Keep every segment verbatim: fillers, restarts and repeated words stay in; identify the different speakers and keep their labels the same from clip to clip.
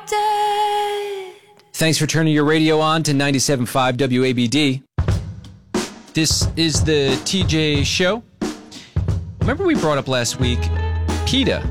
Speaker 1: dead.
Speaker 2: Thanks for turning your radio on to ninety-seven point five W A B D. This is the T J Show. Remember we brought up last week PETA,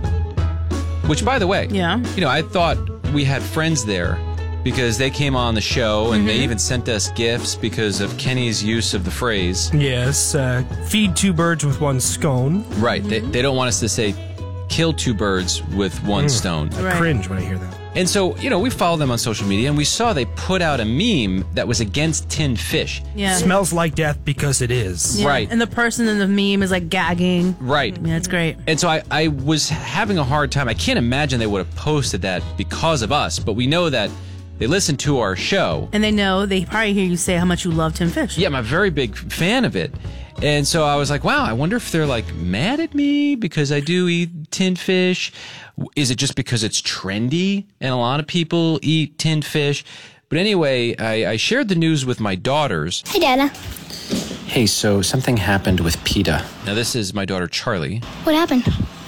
Speaker 2: which, by the way,
Speaker 1: Yeah.
Speaker 2: you know, I thought we had friends there because they came on the show and
Speaker 1: Mm-hmm.
Speaker 2: they even sent us gifts because of Kenny's use of the phrase.
Speaker 3: Yes, uh, feed two birds with one scone.
Speaker 2: Right. They, they don't want us to say kill two birds with one stone.
Speaker 3: I
Speaker 1: Right.
Speaker 3: cringe when I hear that.
Speaker 2: And so, you know, we followed them on social media and we saw they put out a meme that was against tinned fish.
Speaker 1: Yeah.
Speaker 3: Smells like death because it is.
Speaker 1: Yeah.
Speaker 2: Right.
Speaker 1: And the person in the meme is like gagging.
Speaker 2: Right.
Speaker 1: Yeah, it's great.
Speaker 2: And so I, I was having a hard time. I can't imagine they would have posted that because of us, but we know that they listen to our show.
Speaker 1: And they know, they probably hear you say how much you love Tim Fish.
Speaker 2: Yeah, I'm a very big fan of it. And so I was like, wow, I wonder if they're like mad at me because I do eat tinned fish. Is it just because it's trendy and a lot of people eat tinned fish? But anyway, I, I shared the news with my daughters.
Speaker 4: Hi, Dada.
Speaker 2: Hey, so something happened with PETA. Now, this is my daughter, Charlie.
Speaker 4: What happened?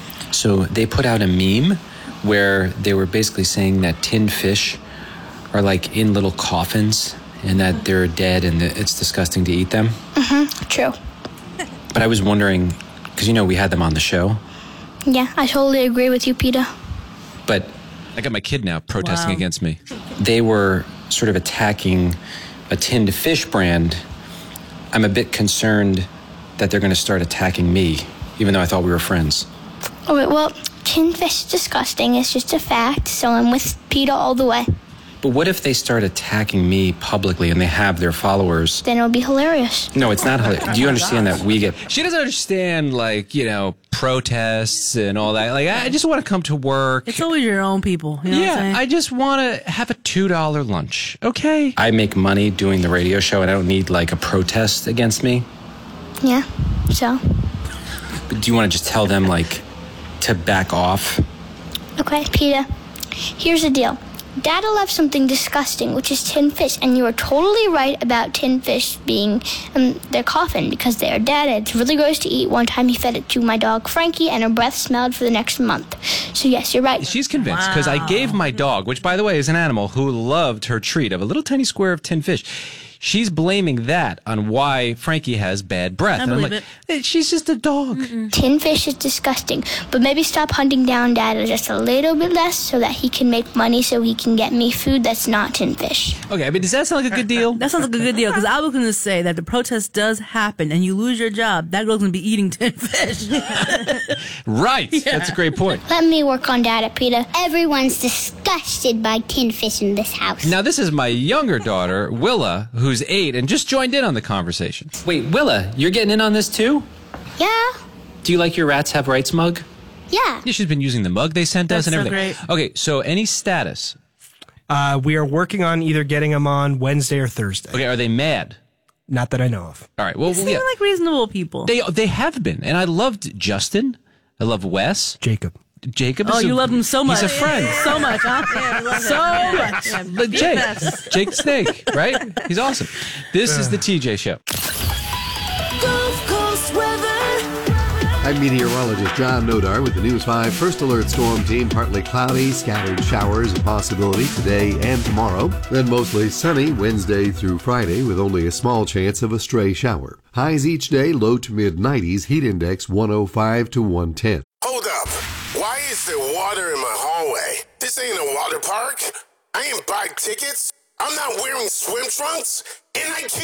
Speaker 2: So they put out a meme where they were basically saying that tinned fish are like in little coffins and that they're dead and that it's disgusting to eat them.
Speaker 4: Mm-hmm. True.
Speaker 2: But I was wondering, because, you know, we had them on the show.
Speaker 4: Yeah, I totally agree with you, PETA.
Speaker 2: But I got my kid now protesting
Speaker 1: Wow.
Speaker 2: against me. They were sort of attacking a tinned fish brand. I'm a bit concerned that they're going to start attacking me, even though I thought we were friends.
Speaker 4: All right, well, tinned fish is disgusting. It's just a fact, so I'm with PETA all the way.
Speaker 2: But what if they start attacking me publicly and they have their followers?
Speaker 4: Then it'll be hilarious.
Speaker 2: No, it's not hilarious. Do you understand that we get... She doesn't understand, like, you know, protests and all that. Like, I just want to come to work.
Speaker 1: It's always your own people. You know what I'm
Speaker 2: Yeah,
Speaker 1: saying?
Speaker 2: I just want to have a two dollar lunch, okay? I make money doing the radio show, and I don't need, like, a protest against me.
Speaker 4: Yeah, so?
Speaker 2: But do you want to just tell them, like, to back off?
Speaker 4: Okay, PETA, here's the deal. Dada loves something disgusting, which is tinned fish, and you are totally right about tinned fish being um, their coffin because they are dead and it's really gross to eat. One time he fed it to my dog Frankie, and her breath smelled for the next month. So yes, you're right.
Speaker 2: She's convinced, because I gave my dog, which, by the way, is an animal who loved her treat of a little tiny square of tinned fish. She's blaming that on why Frankie has bad breath.
Speaker 1: I
Speaker 2: and I'm
Speaker 1: believe
Speaker 2: like, "Hey, she's just a dog.
Speaker 4: Tinned fish is disgusting, but maybe stop hunting down Dada just a little bit less so that he can make money so he can get me food that's not tinned fish.
Speaker 2: Okay, I mean, does that sound like a good deal?
Speaker 1: That sounds like a good deal, because I was going to say that the protest does happen and you lose your job, that girl's going to be eating tin fish.
Speaker 2: Right. That's a great point.
Speaker 4: Let me work on Dada, PETA.
Speaker 5: Everyone's disgusted by tin fish in this house.
Speaker 2: Now, this is my younger daughter, Willa, who's eight and just joined in on the conversation. Wait, Willa, you're getting in on this too?
Speaker 4: Yeah?
Speaker 2: Do you like your Rats Have Rights mug?
Speaker 4: Yeah.
Speaker 2: Yeah, she's been using the mug they sent us
Speaker 1: That's
Speaker 2: and
Speaker 1: so
Speaker 2: everything.
Speaker 1: great.
Speaker 2: Okay, so any status?
Speaker 3: Uh, we are working on either getting them on Wednesday or Thursday.
Speaker 2: Okay, are they mad?
Speaker 3: Not that I know of.
Speaker 2: All right, well,
Speaker 1: They
Speaker 2: yeah.
Speaker 1: seem like reasonable people.
Speaker 2: They they have been, and I loved Justin. I love Wes.
Speaker 3: Jacob.
Speaker 2: Jacob.
Speaker 1: Oh,
Speaker 2: is
Speaker 1: you
Speaker 2: a,
Speaker 1: love him so much.
Speaker 2: He's a friend.
Speaker 1: So much, huh? so much.
Speaker 2: But Jake, Jake the Snake, right? He's awesome. This is the T J Show.
Speaker 6: Gulf Coast weather.
Speaker 7: I'm meteorologist John Nodar with the News five First Alert Storm Team. Partly cloudy, scattered showers a possibility today and tomorrow. Then mostly sunny Wednesday through Friday with only a small chance of a stray shower. Highs each day low to mid nineties. Heat index one oh five to one ten.
Speaker 8: Hold up. Why is there water in my hallway? This ain't a water park. I ain't buy tickets. I'm not wearing swim trunks. And I can't